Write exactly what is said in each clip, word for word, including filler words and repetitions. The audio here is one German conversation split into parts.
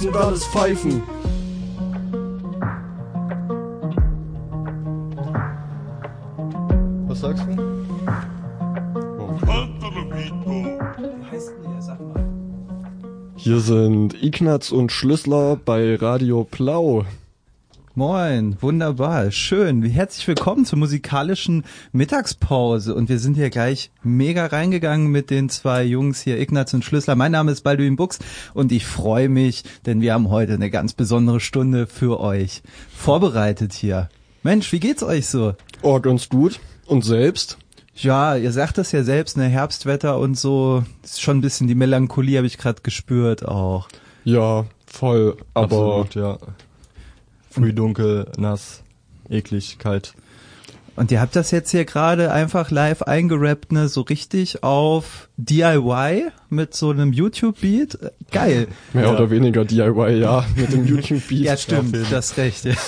tanzen und alles pfeifen. Was sagst du? Hier sind Ignaz und Schlüssler bei Radio Blau. Moin, wunderbar, schön. Herzlich willkommen zur musikalischen Mittagspause. Und wir sind hier gleich mega reingegangen mit den zwei Jungs hier, Ignaz und Schlüssler. Mein Name ist Balduin Bux und ich freue mich, denn wir haben heute eine ganz besondere Stunde für euch vorbereitet hier. Mensch, wie geht's euch so? Oh, ganz gut. Und selbst? Ja, ihr sagt es ja selbst, ne, Herbstwetter und so, ist schon ein bisschen die Melancholie, habe ich gerade gespürt auch. Ja, voll, aber... Absolut, ja. Früh dunkel, nass, eklig, kalt. Und ihr habt das jetzt hier gerade einfach live eingerappt, ne, so richtig auf D I Y mit so einem YouTube-Beat. Geil. Mehr ja. oder weniger D I Y, ja, mit dem YouTube-Beat. Ja, stimmt, ja, das recht. Ja.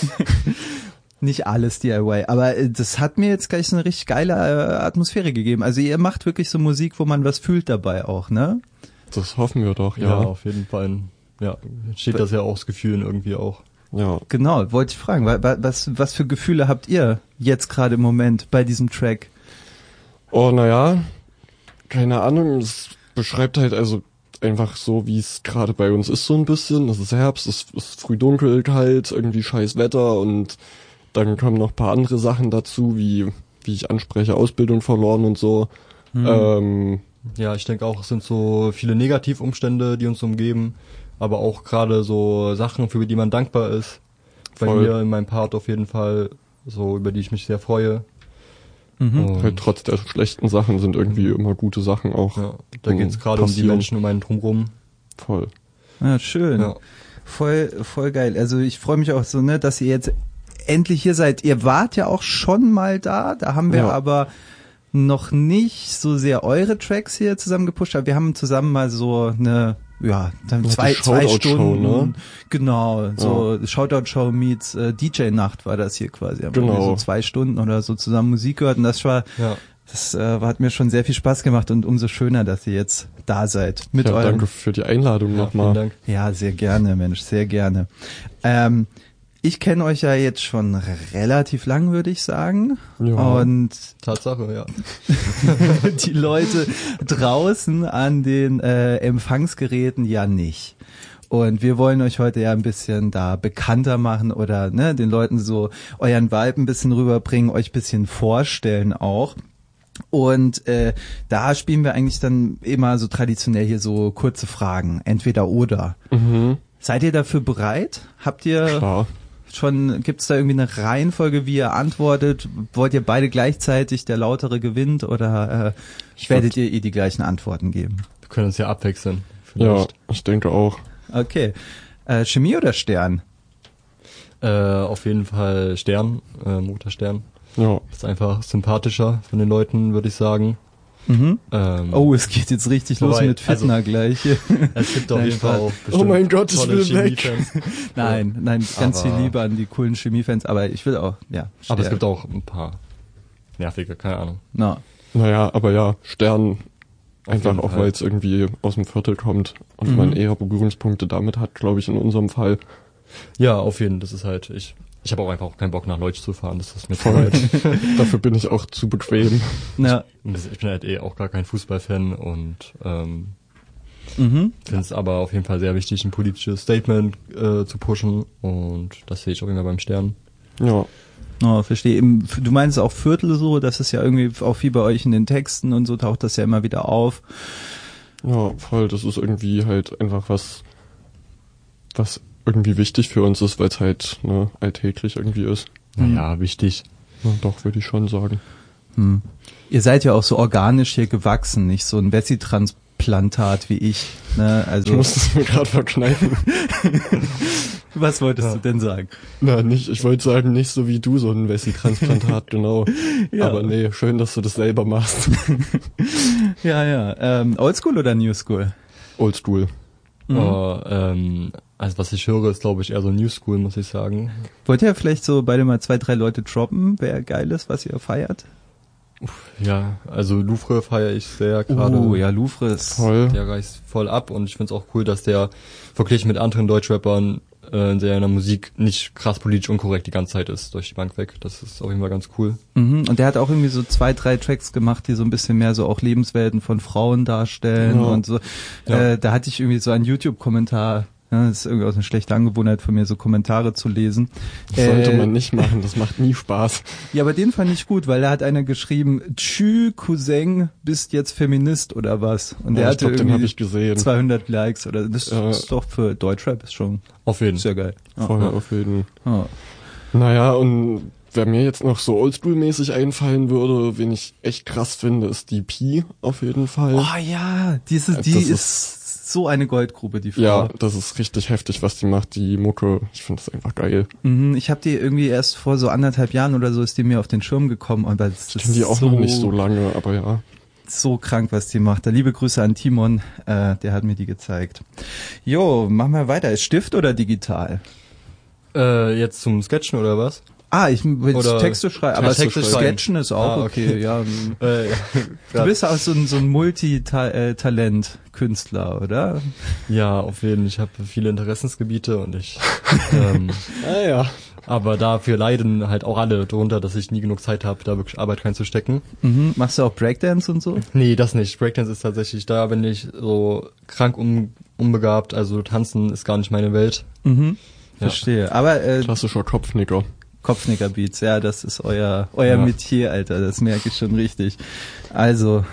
Nicht alles D I Y, aber das hat mir jetzt gleich so eine richtig geile äh, Atmosphäre gegeben. Also ihr macht wirklich so Musik, wo man was fühlt dabei auch, ne? Das hoffen wir doch, ja. Ja, auf jeden Fall. Ja, steht das ja auch das Gefühl irgendwie auch. Ja. Genau, wollte ich fragen, was, was für Gefühle habt ihr jetzt gerade im Moment bei diesem Track? Oh, naja, keine Ahnung, es beschreibt halt also einfach so, wie es gerade bei uns ist so ein bisschen. Es ist Herbst, es ist früh dunkel, kalt, irgendwie scheiß Wetter und dann kommen noch ein paar andere Sachen dazu, wie wie ich anspreche, Ausbildung verloren und so. Hm. Ähm, ja, ich denke auch, es sind so viele Negativumstände, die uns umgeben. Aber auch gerade so Sachen, für die man dankbar ist. Bei voll. mir in meinem Part auf jeden Fall, so über die ich mich sehr freue. Mhm. Halt trotz der schlechten Sachen sind irgendwie immer gute Sachen auch. Ja, da geht es gerade um die Menschen um einen drumherum. Voll. Ja, schön. Ja. Voll, voll geil. Also ich freue mich auch so, ne, dass ihr jetzt endlich hier seid. Ihr wart ja auch schon mal da, da haben wir ja. aber noch nicht so sehr eure Tracks hier zusammen gepusht, aber wir haben zusammen mal so eine Ja, dann zwei, zwei Stunden, ne? Genau, so ja. Shoutout-Show meets äh, D J-Nacht war das hier quasi. Haben genau. wir so zwei Stunden oder so zusammen Musik gehört und das war, ja. das äh, hat mir schon sehr viel Spaß gemacht und umso schöner, dass ihr jetzt da seid. Mit ja, eurem, danke für die Einladung ja, nochmal. Dank. Ja, sehr gerne, Mensch, sehr gerne. Ähm, Ich kenne euch ja jetzt schon relativ lang, würde ich sagen. Ja. Und Tatsache, ja. die Leute draußen an den äh, Empfangsgeräten ja nicht. Und wir wollen euch heute ja ein bisschen da bekannter machen oder ne, den Leuten so euren Vibe ein bisschen rüberbringen, euch ein bisschen vorstellen auch. Und äh, da spielen wir eigentlich dann immer so traditionell hier so kurze Fragen, entweder oder. Mhm. Seid ihr dafür bereit? Habt ihr... Klar. Schon, gibt's da irgendwie eine Reihenfolge, wie ihr antwortet? Wollt ihr beide gleichzeitig, der Lautere gewinnt oder äh, ich werdet ihr ihr die gleichen Antworten geben? Wir können uns ja abwechseln. Vielleicht. Ja, ich denke auch. Okay. Äh, Chemie oder Stern? Äh, auf jeden Fall Stern, äh, Motorstern. Ja. Ist einfach sympathischer von den Leuten, würde ich sagen. Mhm. Ähm, oh, es geht jetzt richtig los mit Fitner also, gleich. Es gibt auf jeden Fall auch bestimmt oh mein Gott, tolle es will weg. Nein, nein, ganz aber, viel Liebe an die coolen Chemiefans, aber ich will auch, ja. Aber es gibt auch ein paar nervige, keine Ahnung. No. Naja, aber ja, Stern, einfach auch, weil es irgendwie aus dem Viertel kommt und mhm. man eher Berührungspunkte damit hat, glaube ich, in unserem Fall. Ja, auf jeden Fall, das ist halt, ich Ich habe auch einfach auch keinen Bock nach Leutsch zu fahren, das ist mir voll. Dafür bin ich auch zu bequem. Ja. Ich, ich bin halt eh auch gar kein Fußballfan und ähm, mhm. finde es aber auf jeden Fall sehr wichtig, ein politisches Statement äh, zu pushen und das sehe ich auch immer beim Stern. Ja. Oh, verstehe. Du meinst auch Viertel so, das ist ja irgendwie auch wie bei euch in den Texten und so taucht das ja immer wieder auf. Ja, voll. Das ist irgendwie halt einfach was, was irgendwie wichtig für uns ist, weil es halt ne, alltäglich irgendwie ist. Naja, wichtig. Ja, doch, würde ich schon sagen. Hm. Ihr seid ja auch so organisch hier gewachsen, nicht so ein Wessi-Transplantat wie ich. Ne? Also du musst es mir gerade verkneifen. Was wolltest ja. du denn sagen? Na, nicht, ich wollte sagen, nicht so wie du so ein Wessi-Transplantat, genau. Ja. Aber nee, schön, dass du das selber machst. ja, ja. Ähm, Oldschool oder Newschool? Oldschool. Mhm. Oh, ähm, also was ich höre, ist glaube ich eher so New School, muss ich sagen. Wollt ihr vielleicht so beide mal zwei, drei Leute droppen, wer geil ist, was ihr feiert? Ja, also Louvre feiere ich sehr gerade. Oh, ja, Louvre ist Toll. Der reißt voll ab und ich find's auch cool, dass der verglichen mit anderen Deutschrappern äh, in seiner Musik nicht krass politisch unkorrekt die ganze Zeit ist, durch die Bank weg. Das ist auf jeden Fall ganz cool. Mhm. Und der hat auch irgendwie so zwei, drei Tracks gemacht, die so ein bisschen mehr so auch Lebenswelten von Frauen darstellen Ja. und so. Ja. Äh, da hatte ich irgendwie so einen YouTube-Kommentar. Ja, das ist irgendwie auch eine schlechte Angewohnheit von mir, so Kommentare zu lesen. Das sollte Äh, man nicht machen, das macht nie Spaß. Ja, aber den fand ich gut, weil da hat einer geschrieben, Tschü, Cousin, bist jetzt Feminist oder was? Und der Ja, ich hatte glaub, den hab irgendwie ich gesehen. zweihundert Likes oder das Ja. ist doch für Deutschrap ist schon Auf jeden sehr geil. Ja. Voll auf jeden. Ja. Naja, und wer mir jetzt noch so oldschool-mäßig einfallen würde, wen ich echt krass finde, ist die Pi auf jeden Fall. Oh ja, diese, Ja, die das ist, ist- so eine Goldgrube, die Frau. Ja, das ist richtig heftig, was die macht, die Mucke. Ich finde das einfach geil. Mhm, ich habe die irgendwie erst vor so anderthalb Jahren oder so ist die mir auf den Schirm gekommen, aber das Ich kenne die ist auch so, noch nicht so lange, aber ja. so krank, was die macht. Da liebe Grüße an Timon, äh, der hat mir die gezeigt. Jo, machen wir weiter. Ist Stift oder digital? Äh, jetzt zum Sketchen oder was? Ah, ich will Oder Texte schreiben, aber Texte so schreiben. Sketchen ist auch Ah, okay. okay. Ja. Äh, Du bist auch so ein, so ein Multitalent-Künstler, oder? ja, auf jeden Fall. Ich habe viele Interessensgebiete und ich ähm, Ah ja. aber dafür leiden halt auch alle drunter, dass ich nie genug Zeit habe, da wirklich Arbeit reinzustecken. Mhm. Machst du auch Breakdance und so? Nee, das nicht. Breakdance ist tatsächlich, da bin ich so krank um, unbegabt, also tanzen ist gar nicht meine Welt. Mhm. Ja. Verstehe. Aber äh, Klassischer Kopfnicker. Kopfnicker-Beats, ja, das ist euer euer Ja. Metier, Alter, das merke ich schon richtig. Also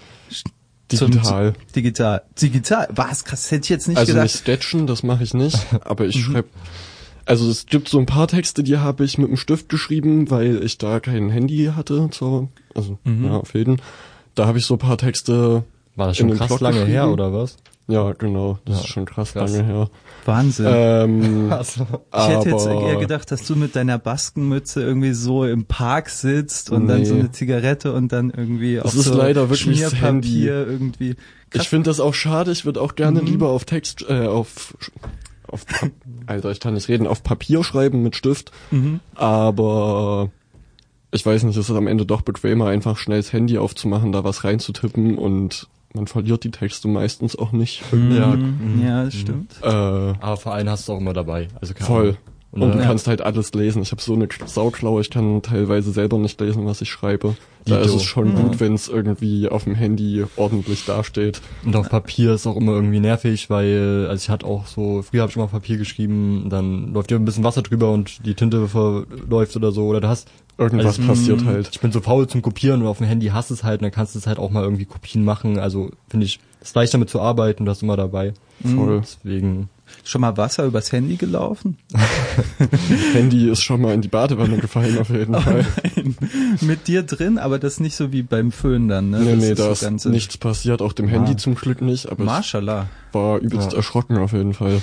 zum- Digital. zum- digital. Digital. Was? Krass, hätte ich jetzt nicht Also gedacht. nicht sketchen, das mache ich nicht, aber ich schreibe. Also es gibt so ein paar Texte, die habe ich mit dem Stift geschrieben, weil ich da kein Handy hatte. So, also ja, auf jeden. Da habe ich so ein paar Texte. War das in schon den krass Blog lange her geschrieben. oder was? Ja, genau. Das Ja, ist schon krass, krass. lange her. Wahnsinn. Ähm, Also, ich hätte jetzt aber- eher gedacht, dass du mit deiner Baskenmütze irgendwie so im Park sitzt und dann Nee. so eine Zigarette und dann irgendwie auf ist so leider wirklich das Schmierpapier irgendwie. Krass. Ich finde das auch schade. Ich würde auch gerne Mhm. lieber auf Text, äh, auf, auf, Pa- Alter, ich kann nicht reden, auf Papier schreiben mit Stift. Mhm. Aber ich weiß nicht, es ist am Ende doch bequemer, einfach schnell das Handy aufzumachen, da was reinzutippen und man verliert die Texte meistens auch nicht. ja, Mhm. Ja, das stimmt. Äh, aber vor allem hast du auch immer dabei. Also keine voll. Ahnung. Und du äh, kannst halt alles lesen. Ich habe so eine Sauklaue, ich kann teilweise selber nicht lesen, was ich schreibe. Da ist Dito. es schon Mhm. gut, wenn es irgendwie auf dem Handy ordentlich dasteht. Und auf Papier ist auch immer irgendwie nervig, weil, also ich hatte auch so, früher habe ich immer auf Papier geschrieben, dann läuft ja ein bisschen Wasser drüber und die Tinte verläuft oder so, oder du hast, Irgendwas Also, passiert mh, halt. ich bin so faul zum Kopieren und auf dem Handy hast du es halt, und dann kannst du es halt auch mal irgendwie Kopien machen, also finde ich, es ist leicht damit zu arbeiten, du hast immer dabei, Voll. deswegen, Schon mal Wasser übers Handy gelaufen? Handy ist schon mal in die Badewanne gefallen auf jeden Fall. Nein. Mit dir drin, aber das nicht so wie beim Föhn dann, ne? Nee, Das nee, ist da so ist ganze- nichts passiert, auch dem Handy Ah. zum Glück nicht, aber Mashallah. ich war übelst Ja. erschrocken auf jeden Fall.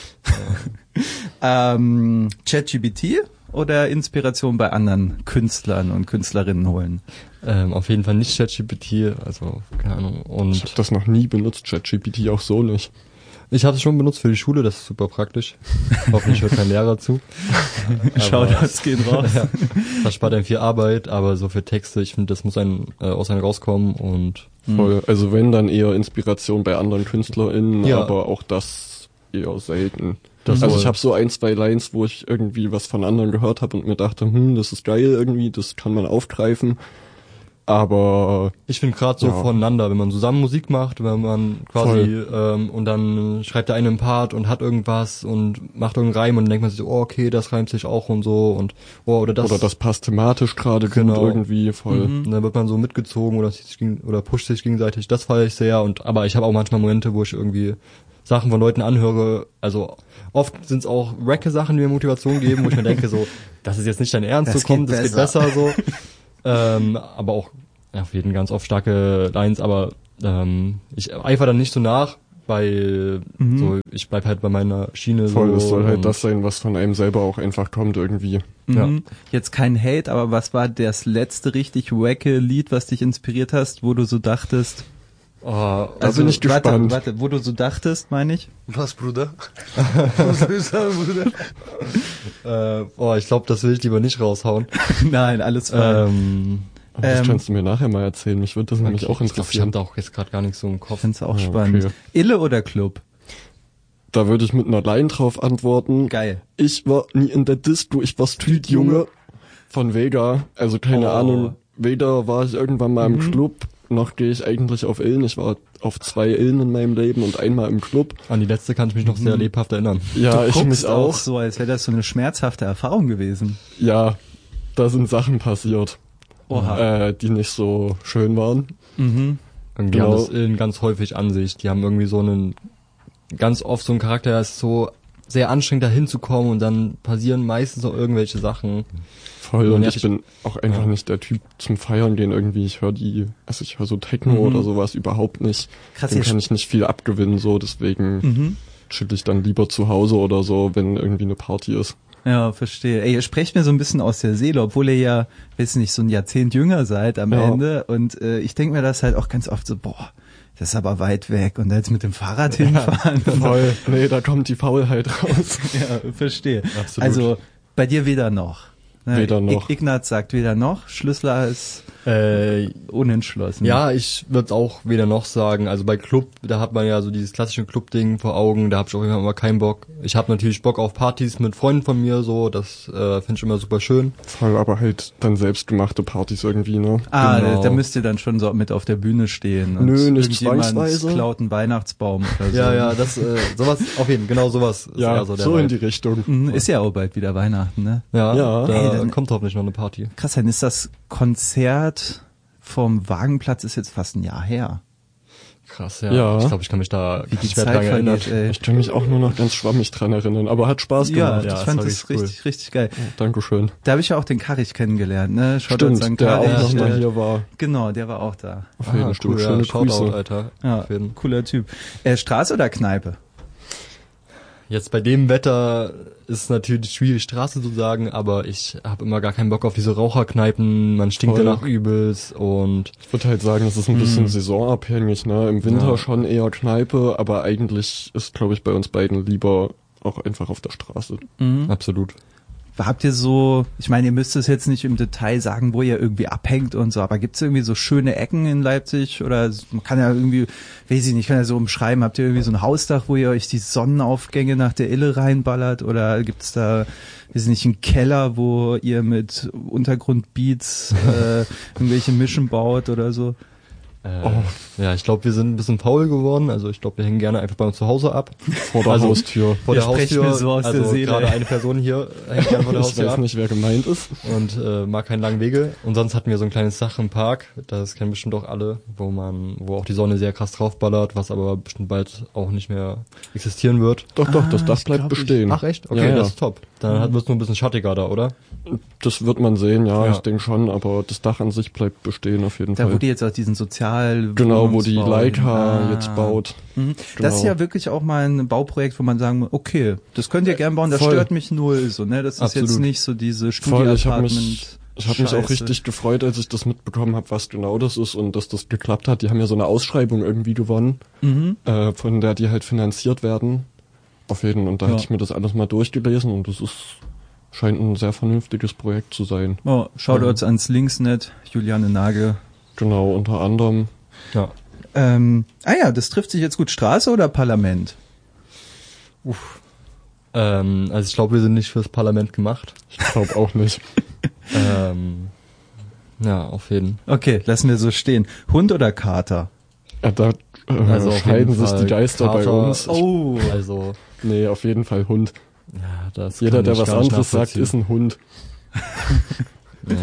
Ähm, ChatGPT oder Inspiration bei anderen Künstlern und Künstlerinnen holen? ähm, auf jeden Fall nicht ChatGPT, also, keine Ahnung, Ich und habe das noch nie benutzt, ChatGPT auch so nicht. ich habe es schon benutzt für die Schule, das ist super praktisch, hoffentlich hört kein Lehrer zu. Shoutouts gehen raus. Ja, das spart einem viel Arbeit, aber so für Texte, ich finde, das muss einem äh, aus einem rauskommen und Voll. Also wenn, dann eher Inspiration bei anderen KünstlerInnen, Ja. aber auch das eher selten. Das also wohl. ich habe so ein, zwei Lines, wo ich irgendwie was von anderen gehört habe und mir dachte, hm, das ist geil irgendwie, das kann man aufgreifen. Aber ich finde gerade so Ja. voneinander, wenn man zusammen Musik macht, wenn man quasi ähm, und dann schreibt der eine einen Part und hat irgendwas und macht irgendeinen Reim und dann denkt man sich, so, oh, okay, das reimt sich auch und so und oh, oder das, oder das passt thematisch gerade Genau. gut irgendwie voll. und dann wird man so mitgezogen oder sich gegen, oder pusht sich gegenseitig, das feiere ich sehr und aber ich habe auch manchmal Momente, wo ich irgendwie Sachen von Leuten anhöre, also oft sind es auch wacke Sachen, die mir Motivation geben, wo ich mir denke so, das ist jetzt nicht dein Ernst, Das so komm, geht das geht besser. besser so. ähm, aber auch ja, auf jeden ganz oft starke Lines, aber ähm, ich eifer dann nicht so nach, weil Mhm. so ich bleib halt bei meiner Schiene Voll, so. es soll halt und- das sein, was von einem selber auch einfach kommt irgendwie. Ja. Mhm. Jetzt kein Hate, aber was war das letzte richtig wacke Lied, was dich inspiriert hast, wo du so dachtest? Oh, Da bin ich warte, gespannt. warte, wo du so dachtest, meine ich? Was, Bruder? Was soll ich sagen, Bruder? äh, oh, ich glaube, das will ich lieber nicht raushauen. Nein, alles fein. ähm, Das Ähm, kannst du mir nachher mal erzählen. Mich würde das nämlich auch Ich habe interessieren. da auch jetzt gerade gar nicht so im Ich Kopf. find's auch Ja, spannend. okay. Ille oder Club? Da würde ich mit einer Line drauf antworten. Geil. Ich war nie in der Disco, ich war Street-Junge von Vega. Also keine Oh. Ahnung. Weder war ich irgendwann mal im Club, noch gehe ich eigentlich auf Illen. Ich war auf zwei Illen in meinem Leben und einmal im Club. An die letzte kann ich mich noch sehr lebhaft erinnern. Ja, du ich guckst mich auch. so, als wäre das so eine schmerzhafte Erfahrung gewesen. Ja, da sind Sachen passiert, Oha. äh, die nicht so schön waren. Mhm. Irgendwie Genau. haben das Illen ganz häufig an sich. Die haben irgendwie so einen, ganz oft so einen Charakter, der ist so sehr anstrengend da hinzukommen und dann passieren meistens noch irgendwelche Sachen. Voll, Und und nervig. ich bin auch einfach Ja. nicht der Typ zum Feiern gehen irgendwie. Ich höre die, also ich höre so Techno Mhm. oder sowas überhaupt nicht. Krass, Dem ihr kann ich nicht viel abgewinnen, so, deswegen Mhm. chill ich dann lieber zu Hause oder so, wenn irgendwie eine Party ist. Ja, verstehe. Ey, ihr sprecht mir so ein bisschen aus der Seele, obwohl ihr ja, weiß nicht, so ein Jahrzehnt jünger seid am Ja. Ende. Und äh, ich denke mir das halt auch ganz oft so, boah, das ist aber weit weg. Und da jetzt mit dem Fahrrad hinfahren. und Voll, nee, da kommt die Faulheit raus. Ja, verstehe. Absolut. Also bei dir weder noch. Ne, Weder noch. Ig- Ignaz sagt weder noch. Schlüssler ist Äh, unentschlossen. ja, ich würde auch weder noch sagen. Also bei Club, da hat man ja so dieses klassische Club-Ding vor Augen, da habe ich auch immer keinen Bock. Ich habe natürlich Bock auf Partys mit Freunden von mir, so, das äh, finde ich immer super schön. Voll, aber halt dann selbstgemachte Partys irgendwie, ne? Ah, Genau. da, da müsst ihr dann schon so mit auf der Bühne stehen. Und Nö, nicht irgendjemand zwangsweise. klaut einen Weihnachtsbaum oder so. Ja, ja, das, äh, sowas, auf jeden Fall, genau sowas ist Ja, eher so der so in Vibe. die Richtung. Mhm, ist ja auch bald wieder Weihnachten, ne? Ja, Ja. da Ey, dann- kommt hoffentlich noch eine Party. Krass, dann ist das Konzert vom Wagenplatz ist jetzt fast ein Jahr her. Krass, ja. Ja. Ich glaube, ich kann mich da Wie die schwer Zeit dran erinnern. vergeht, ey. Ich kann mich auch nur noch ganz schwammig dran erinnern, aber hat Spaß Ja, gemacht. ich das fand war das richtig cool. richtig, richtig geil. Dankeschön. Da habe ich ja auch den Karich kennengelernt, ne? Shoutout Stimmt, Sankt der auch Karich, noch mal äh, hier war. Genau, der war auch da. Auf jeden Ah, Fall. cool, Schöne ja, Shoutout, Grüße. Alter. Ja, Auf jeden. cooler Typ. Äh, Straße oder Kneipe? Jetzt bei dem Wetter ist natürlich schwierig, Straße zu sagen, aber ich habe immer gar keinen Bock auf diese Raucherkneipen, man stinkt Voll. danach übelst und Ich würde halt sagen, das ist ein bisschen saisonabhängig, ne? Im Winter Ja. schon eher Kneipe, aber eigentlich ist, glaube ich, bei uns beiden lieber auch einfach auf der Straße. absolut. Habt ihr so, ich meine, ihr müsst es jetzt nicht im Detail sagen, wo ihr irgendwie abhängt und so, aber gibt es irgendwie so schöne Ecken in Leipzig oder man kann ja irgendwie, weiß ich nicht, kann ja so umschreiben, habt ihr irgendwie so ein Hausdach, wo ihr euch die Sonnenaufgänge nach der Ille reinballert oder gibt es da, weiß ich nicht, einen Keller, wo ihr mit Untergrundbeats äh, irgendwelche Mischen baut oder so? Äh, Ja, ich glaube, wir sind ein bisschen faul geworden, also ich glaube, wir hängen gerne einfach bei uns zu Hause ab. Vor der Also, Haustür. Vor Ihr der sprecht Haustür, mir so aus der also Seele. gerade eine Person hier hängt gerne vor der Ich Haustür weiß ab nicht, wer gemeint ist. und äh, mag keine langen Wege. Und sonst hatten wir so ein kleines Dach im Park, das kennen bestimmt auch alle, wo man, wo auch die Sonne sehr krass draufballert, was aber bestimmt bald auch nicht mehr existieren wird. Doch, doch, Ah, das Dach ich bleibt glaub, ich- bestehen. Ach echt? Okay, Ja, ja. das ist top. Dann wird es nur ein bisschen schattiger da, oder? Das wird man sehen, ja, Ja. ich denke schon, aber das Dach an sich bleibt bestehen auf jeden Da Fall. wo die jetzt auch diesen Sozial Genau, wo die Wohnungsbau- Leica Ah. jetzt baut. Mhm. Das ist Genau. ja wirklich auch mal ein Bauprojekt, wo man sagen muss, okay, das könnt ihr gern bauen, das Voll. stört mich null, so, ne? Das ist Absolut. jetzt nicht so diese Voll, ich habe Studie-Apartment. mich, ich hab mich auch Scheiße. richtig gefreut, als ich das mitbekommen habe, was genau das ist und dass das geklappt hat. Die haben ja so eine Ausschreibung irgendwie gewonnen, Mhm. äh, von der die halt finanziert werden. Auf jeden, und da Ja. hatte ich mir das alles mal durchgelesen und das ist, scheint ein sehr vernünftiges Projekt zu sein. Oh, Shoutouts ans Linksnet, Juliane Nagel. Genau, unter anderem. Ja. Ähm, ah ja, das trifft sich jetzt gut. Straße oder Parlament? Ähm, also ich glaube, wir sind nicht fürs Parlament gemacht. Ich glaube auch nicht. ähm, ja, auf jeden. Okay, lassen wir so stehen. Hund oder Kater? Ja, da äh, Also auf scheiden jeden sich Fall die Geister bei Kater. uns. Oh. Also, Nee, auf jeden Fall Hund. ja, das Jeder, kann der ich was gar nicht anderes sagt, nachvollziehen. ist ein Hund. Nee.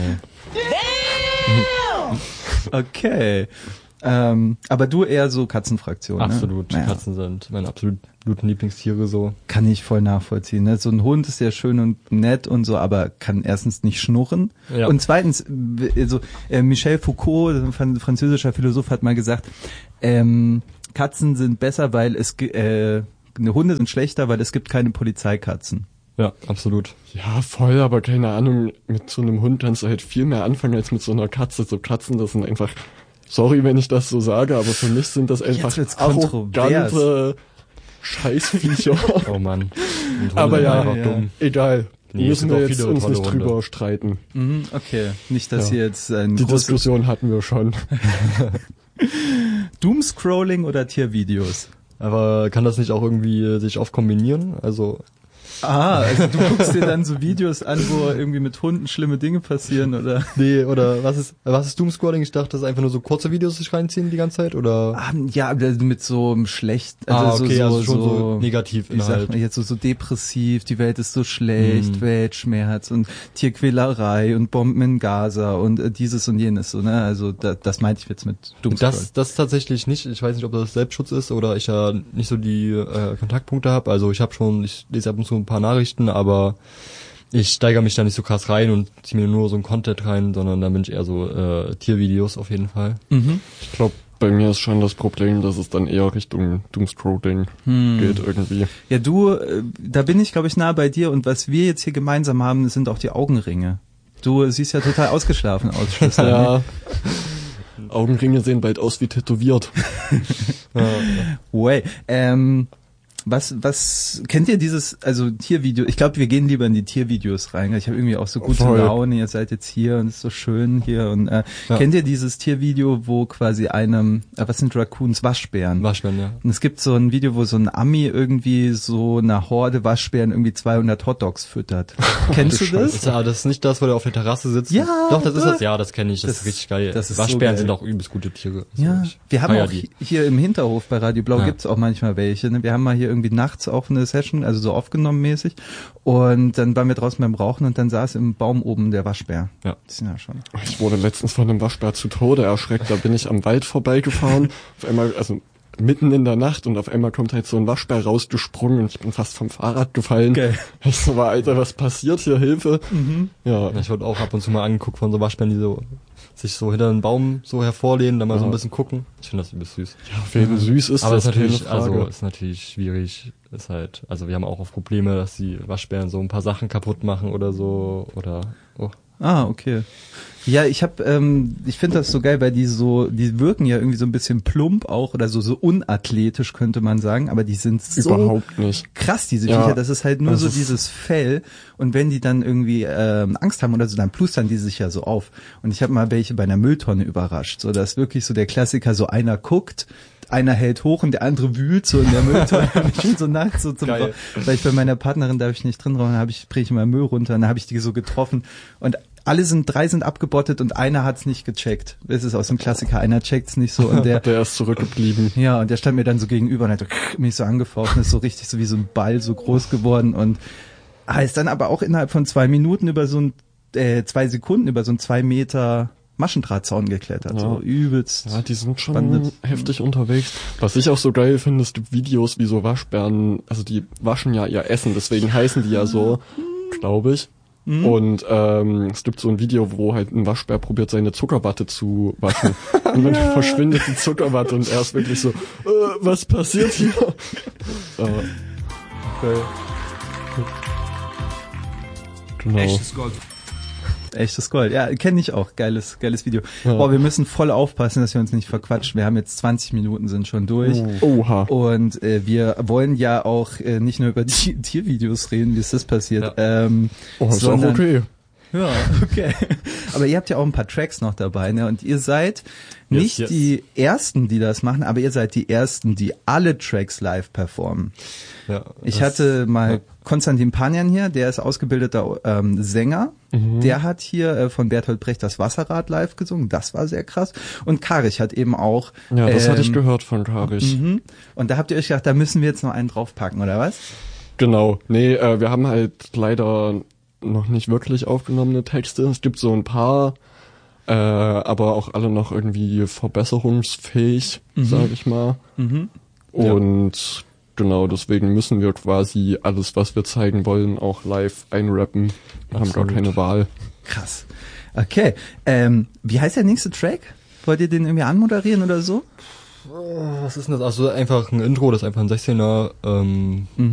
Okay. Ähm, aber du eher so Katzenfraktion, ne? Absolut. Naja, Katzen sind meine absoluten Lieblingstiere so. kann ich voll nachvollziehen. Ne? So ein Hund ist ja schön und nett und so, aber kann erstens nicht schnurren. Ja. Und zweitens, w- also äh, Michel Foucault, ein fran- französischer Philosoph, hat mal gesagt, ähm, Katzen sind besser, weil es gi- äh, ne, Hunde sind schlechter, weil es gibt keine Polizeikatzen. Ja, absolut. Ja, voll, aber keine Ahnung, mit so einem Hund kannst du halt viel mehr anfangen als mit so einer Katze. So Katzen, das sind einfach, sorry, wenn ich das so sage, aber für mich sind das einfach wird's arrogante Scheißviecher. Oh Mann. Und Hunde Aber sind ja, einfach ja. dumm. Egal. Nee, es müssen gibt wir auch jetzt viele uns tolle nicht Hunde. drüber streiten. Mhm, okay, nicht, dass Ja. hier jetzt ein Die großes Diskussion hatten wir schon. Doomscrolling oder Tiervideos. Aber kann das nicht auch irgendwie äh, sich oft kombinieren? Also Ah, also du guckst dir dann so Videos an, wo irgendwie mit Hunden schlimme Dinge passieren, oder? nee, oder was ist was ist Doomscrolling? Ich dachte, das ist einfach nur so kurze Videos sich reinziehen die ganze Zeit, oder? Ah, ja, aber mit so einem schlecht, also Ah, so, okay, so, also schon so so negativ wie sagt Inhalt. man jetzt so, so depressiv, die Welt ist so schlecht, Mhm. Weltschmerz und Tierquälerei und Bomben in Gaza und äh, dieses und jenes, so, ne? Also da, das meinte ich jetzt mit Doomscrolling. Das, das tatsächlich nicht. Ich weiß nicht, ob das Selbstschutz ist oder ich ja nicht so die äh, Kontaktpunkte habe. Also ich habe schon, ich lese ab und zu ein paar Nachrichten, aber ich steigere mich da nicht so krass rein und ziehe mir nur so ein Content rein, sondern da bin ich eher so äh, Tiervideos auf jeden Fall. Mhm. Ich glaube, bei mir ist schon das Problem, dass es dann eher Richtung Doomscrolling Hm. geht irgendwie. Ja, du, äh, da bin ich, glaube ich, nah bei dir und was wir jetzt hier gemeinsam haben, sind auch die Augenringe. Du siehst ja total ausgeschlafen aus, Schwester. Ne? Ja. Augenringe sehen bald aus wie tätowiert. Way. Ähm, was, was, kennt ihr dieses, also Tiervideo, ich glaube, wir gehen lieber in die Tiervideos rein. Ich habe irgendwie auch so gute Voll. Laune, ihr seid jetzt hier und es ist so schön hier. Und äh, Ja. kennt ihr dieses Tiervideo, wo quasi einem, äh, was sind Raccoons, Waschbären? Waschbären, ja. Und es gibt so ein Video, wo so ein Ami irgendwie so eine Horde Waschbären irgendwie zweihundert Hotdogs füttert. Kennst du das? Ist, ah, das ist nicht das, wo der auf der Terrasse sitzt? Ja, Doch, das ist doch. das. Ja, das kenne ich. Das, Das- ist richtig geil. das ist so Waschbären geil. sind auch übelst gute Tiere. Also Ja, ich wir haben feier auch die. hier im Hinterhof bei Radio Blau Ja. gibt's auch manchmal welche. Ne? Wir haben mal hier irgendwie nachts auch eine Session, also so aufgenommen mäßig. Und dann waren wir draußen beim Rauchen und dann saß im Baum oben der Waschbär. Ja. Das sind ja schon. Ich wurde letztens von einem Waschbär zu Tode erschreckt. Da bin ich am Wald vorbeigefahren. Auf einmal, also mitten in der Nacht und auf einmal kommt halt so ein Waschbär rausgesprungen und ich bin fast vom Fahrrad gefallen. Geil. Ich so war, Alter, was passiert hier? Hilfe. Ja. Ich wurde auch ab und zu mal angeguckt von so Waschbären, die so sich so hinter einen Baum so hervorlehnen, dann mal so ein Ja. bisschen gucken. Ich finde das übelst süß. Ja, auf jeden süß ist Aber das, ist natürlich, keine Frage. also ist natürlich schwierig. Ist halt, also wir haben auch oft Probleme, dass die Waschbären so ein paar Sachen kaputt machen oder so oder. Oh. Ah, okay. Ja, ich habe, ähm, ich finde das so geil, weil die so, die wirken ja irgendwie so ein bisschen plump auch oder so so unathletisch könnte man sagen, aber die sind so Überhaupt nicht. krass, diese Ja, Viecher. Das ist halt nur das so ist- dieses Fell und wenn die dann irgendwie ähm, Angst haben oder so, dann plustern die sich ja so auf. Und ich habe mal welche bei einer Mülltonne überrascht, so dass wirklich so der Klassiker, so einer guckt, einer hält hoch und der andere wühlt so in der Mülltonne. Und ich bin so nachts so zum Geil. weil ich bei meiner Partnerin darf ich nicht drin rauchen, dann habe ich bringe ich mal Müll runter, und dann habe ich die so getroffen und alle sind, drei sind abgebottet und einer hat's nicht gecheckt. Das ist aus dem Klassiker, einer checkt's nicht so und der, Der ist zurückgeblieben. ja, und der stand mir dann so gegenüber und hat so mich so angefaucht und ist so richtig so wie so ein Ball so groß geworden und ist dann aber auch innerhalb von zwei Minuten über so ein, äh, zwei Sekunden über so ein zwei Meter Maschendrahtzaun geklettert, Ja. so übelst. Ja, die sind schon Spannend. heftig unterwegs. Was ich auch so geil finde, es gibt Videos, wie so Waschbären, also die waschen ja ihr Essen, deswegen heißen die ja so, glaube ich. Und ähm, es gibt so ein Video, wo halt ein Waschbär probiert, seine Zuckerwatte zu waschen. Und dann verschwindet die Zuckerwatte und er ist wirklich so, äh, was passiert hier? äh, Geil. genau. Echtes Gold. Echtes Gold. Ja, kenne ich auch. Geiles, geiles Video. Ja. Boah, wir müssen voll aufpassen, dass wir uns nicht verquatschen. Wir haben jetzt zwanzig Minuten, sind schon durch. Oha. Und äh, wir wollen ja auch äh, nicht nur über die Tiervideos reden, wie ist das passiert, ähm, Oh, ist auch sondern, okay. Ja, okay. Aber ihr habt ja auch ein paar Tracks noch dabei, ne? Und ihr seid nicht yes. die Ersten, die das machen, aber ihr seid die Ersten, die alle Tracks live performen. Ja, Ich das- hatte mal ja. Konstantin Panjan hier, der ist ausgebildeter ähm, Sänger. Der hat hier äh, von Bertolt Brecht das Wasserrad live gesungen. Das war sehr krass. Und Karich hat eben auch. Ja, das hatte ich ähm, gehört von Karich. Mhm. Und da habt ihr euch gedacht, da müssen wir jetzt noch einen draufpacken, oder was? Genau. Nee, äh, wir haben halt leider noch nicht wirklich aufgenommene Texte. Es gibt so ein paar, äh, aber auch alle noch irgendwie verbesserungsfähig, Mhm. sag ich mal. Mhm. Und genau, deswegen müssen wir quasi alles, was wir zeigen wollen, auch live einrappen. Wir haben gar Absolut. keine Wahl. Krass. Okay. Ähm, wie heißt der nächste Track? Wollt ihr den irgendwie anmoderieren oder so? Was ist denn das? Also einfach ein Intro, das ist einfach ein sechzehner. Ähm,